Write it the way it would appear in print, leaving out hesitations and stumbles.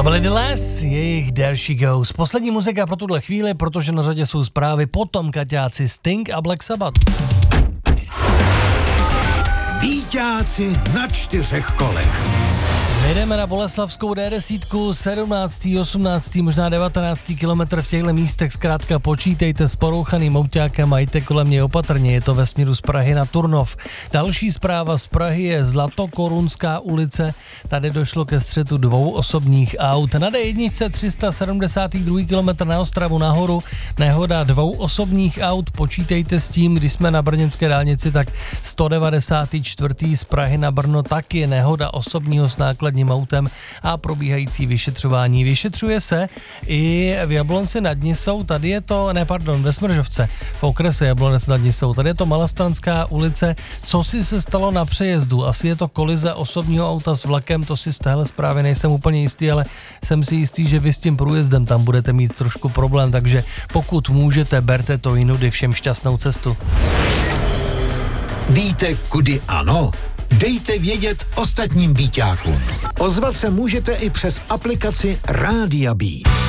To byly The Les, jejich There She Goes. Poslední muzika pro tuhle chvíli, protože na řadě jsou zprávy, potom Kaťáci, Sting a Black Sabbath. Víťáci na 4 kolech. My jdeme na Boleslavskou D10, 17., 18., možná 19. kilometr v těchto místech. Zkrátka počítejte s porouchaným autákem a jděte kolem něj opatrně. Je to ve směru z Prahy na Turnov. Další zpráva z Prahy je Zlatokorunská ulice. Tady došlo ke střetu 2 osobních aut. Na D1 372. kilometr na Ostravu nahoru. Nehoda 2 osobních aut. Počítejte s tím, když jsme na brněnské dálnici, tak 194. z Prahy na Brno taky je nehoda osobního s nákladním autem a probíhající vyšetřování. Vyšetřuje se i v Jablonci nad Nisou, tady je to, ve Smržovce, v okrese Jablonec nad Nisou, tady je to Malastranská ulice. Co si se stalo na přejezdu? Asi je to kolize osobního auta s vlakem, to si z téhle zprávy nejsem úplně jistý, ale jsem si jistý, že vy s tím průjezdem tam budete mít trošku problém, takže pokud můžete, berte to jinudy, všem šťastnou cestu. Víte, kudy ano? Dejte vědět ostatním víťákům. Ozvat se můžete i přes aplikaci Rádia B.